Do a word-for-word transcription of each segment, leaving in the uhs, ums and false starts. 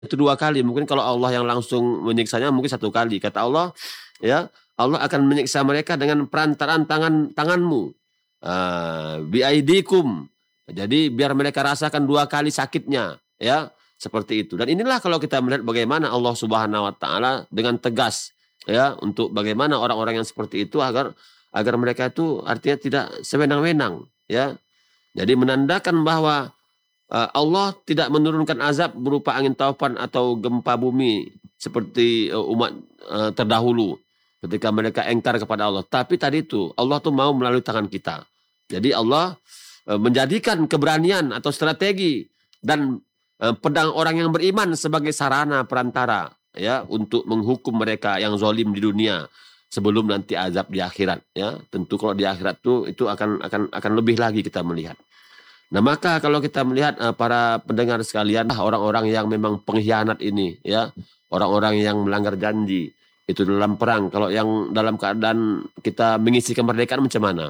itu dua kali. Mungkin kalau Allah yang langsung menyiksanya mungkin satu kali. Kata Allah, ya, Allah akan menyiksa mereka dengan perantaraan tangan tanganmu. Uh, biaidikum. Jadi biar mereka rasakan dua kali sakitnya, ya, seperti itu. Dan inilah kalau kita melihat bagaimana Allah Subhanahu wa taala dengan tegas, ya, untuk bagaimana orang-orang yang seperti itu agar agar mereka itu artinya tidak sewenang-wenang, ya. Jadi menandakan bahwa Uh, Allah tidak menurunkan azab berupa angin taufan atau gempa bumi seperti uh, umat uh, terdahulu ketika mereka engkar kepada Allah. Tapi tadi itu Allah tuh mau melalui tangan kita. Jadi Allah uh, menjadikan keberanian atau strategi dan uh, pedang orang yang beriman sebagai sarana perantara, ya, untuk menghukum mereka yang zalim di dunia sebelum nanti azab di akhirat, ya. Tentu kalau di akhirat tuh itu akan akan akan lebih lagi kita melihat. Nah, maka kalau kita melihat uh, para pendengar sekalian, orang-orang yang memang pengkhianat ini, ya, orang-orang yang melanggar janji itu dalam perang. Kalau yang dalam keadaan kita mengisi kemerdekaan macam mana?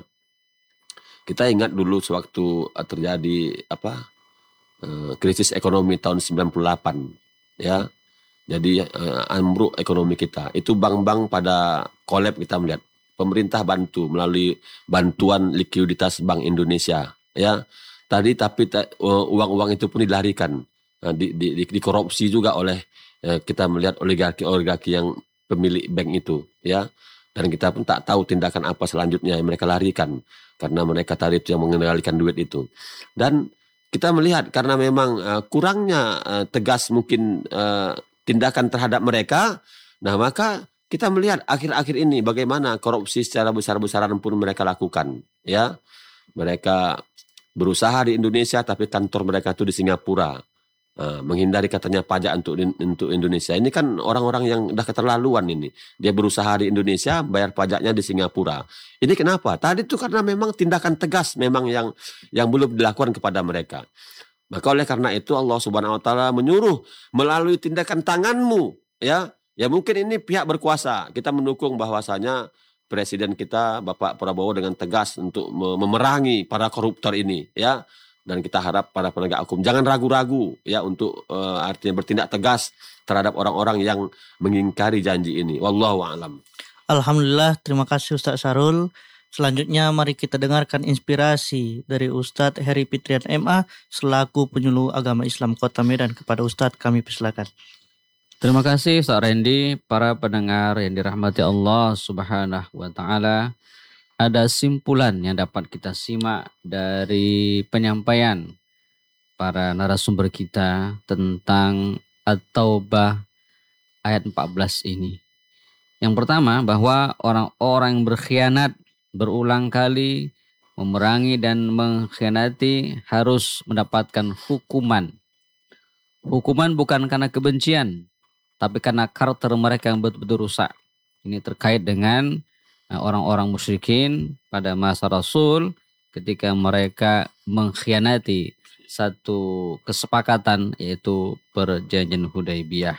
Kita ingat dulu sewaktu uh, terjadi apa uh, krisis ekonomi tahun sembilan puluh delapan, ya. Jadi uh, ambruk ekonomi kita. Itu bank-bank pada kolab, kita melihat. Pemerintah bantu melalui bantuan likuiditas Bank Indonesia, ya. Tadi tapi uang-uang itu pun dilarikan, di, di, di, dikorupsi juga oleh kita melihat oligarki-oligarki yang pemilik bank itu, ya. Dan kita pun tak tahu tindakan apa selanjutnya yang mereka larikan karena mereka tadi itu yang mengendalikan duit itu. Dan kita melihat karena memang uh, kurangnya uh, tegas mungkin uh, tindakan terhadap mereka, nah maka kita melihat akhir-akhir ini bagaimana korupsi secara besar-besaran pun mereka lakukan, ya. Mereka berusaha di Indonesia tapi kantor mereka itu di Singapura, uh, menghindari katanya pajak untuk untuk Indonesia. Ini kan orang-orang yang udah keterlaluan ini. Dia berusaha di Indonesia, bayar pajaknya di Singapura. Ini kenapa? Tadi itu karena memang tindakan tegas memang yang yang belum dilakukan kepada mereka. Maka oleh karena itu Allah Subhanahu wa taala menyuruh melalui tindakan tanganmu, ya. Ya mungkin ini pihak berkuasa. Kita mendukung bahwasanya Presiden kita Bapak Prabowo dengan tegas untuk memerangi para koruptor ini, ya. Dan kita harap para penegak hukum jangan ragu-ragu, ya, untuk uh, artinya bertindak tegas terhadap orang-orang yang mengingkari janji ini. Wallahu a'lam. Alhamdulillah, terima kasih Ustaz Sarul. Selanjutnya mari kita dengarkan inspirasi dari Ustadz Heri Fitrian M A selaku penyuluh agama Islam Kota Medan. Kepada Ustadz kami persilakan. Terima kasih Ustaz Randy, para pendengar yang dirahmati Allah Subhanahu wa taala. Ada simpulan yang dapat kita simak dari penyampaian para narasumber kita tentang At-Taubah ayat empat belas ini. Yang pertama, bahwa orang-orang yang berkhianat berulang kali memerangi dan mengkhianati harus mendapatkan hukuman. Hukuman bukan karena kebencian, tapi karena karakter mereka yang betul-betul rusak. Ini terkait dengan orang-orang musyrikin pada masa Rasul ketika mereka mengkhianati satu kesepakatan, yaitu perjanjian Hudaibiyah.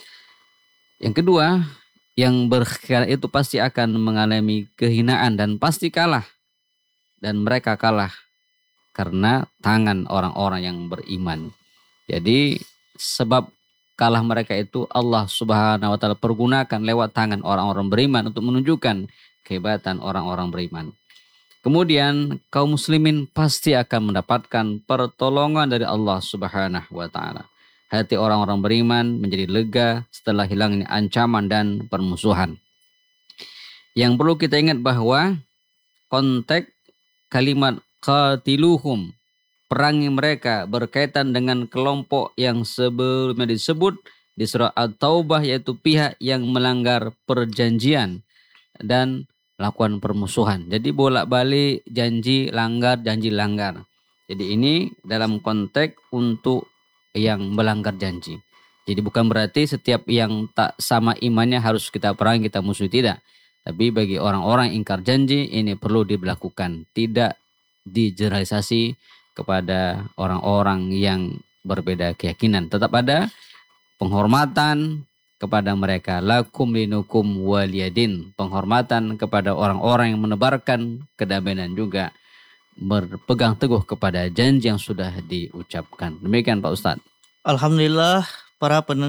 Yang kedua, yang berkhianat itu pasti akan mengalami kehinaan dan pasti kalah. Dan mereka kalah karena tangan orang-orang yang beriman. Jadi sebab kalah mereka itu Allah Subhanahu wa taala pergunakan lewat tangan orang-orang beriman untuk menunjukkan kehebatan orang-orang beriman. Kemudian kaum muslimin pasti akan mendapatkan pertolongan dari Allah Subhanahu wa taala. Hati orang-orang beriman menjadi lega setelah hilangnya ancaman dan permusuhan. Yang perlu kita ingat bahwa konteks kalimat qatiluhum, perangi mereka, berkaitan dengan kelompok yang sebelumnya disebut di surah At-Taubah, yaitu pihak yang melanggar perjanjian dan melakukan permusuhan. Jadi bolak-balik janji langgar, janji langgar. Jadi ini dalam konteks untuk yang melanggar janji. Jadi bukan berarti setiap yang tak sama imannya harus kita perangi, kita musuhi, tidak. Tapi bagi orang-orang ingkar janji ini perlu diberlakukan, tidak digeneralisasi kepada orang-orang yang berbeda keyakinan. Tetap ada penghormatan kepada mereka. Lakum dinukum waliyadin. Penghormatan kepada orang-orang yang menebarkan kedamaian juga berpegang teguh kepada janji yang sudah diucapkan. Demikian Pak Ustadz. Alhamdulillah, para pendengar